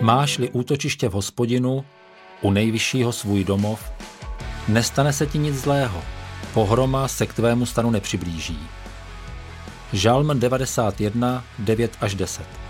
Máš-li útočiště v Hospodinu, u nejvyššího svůj domov, nestane se ti nic zlého, pohroma se k tvému stanu nepřiblíží. Žalm 91, 9 až 10.